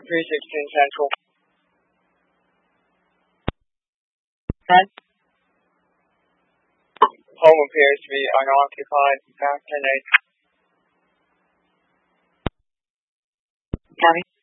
316 Central. 10. Home appears to be unoccupied. Back 10-8. County.